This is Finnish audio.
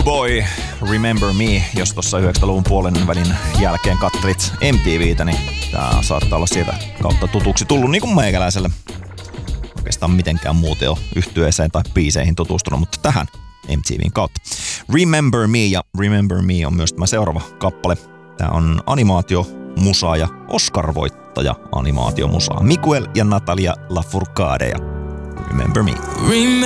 Boy, Remember Me, jos tuossa 90-luvun puolen välin jälkeen kattelit MTVtä, niin tää saattaa olla sieltä kautta tutuksi tullut niin kuin meikäläiselle. Oikeastaan mitenkään muuten ole yhtyeeseen tai biiseihin tutustunut, mutta tähän MTVn kautta. Remember Me, ja Remember Me on myös tämä seuraava kappale. Tää on animaatiomusa ja Oscar-voittaja animaatiomusa. Miguel ja Natalia Lafourcade ja Remember Me.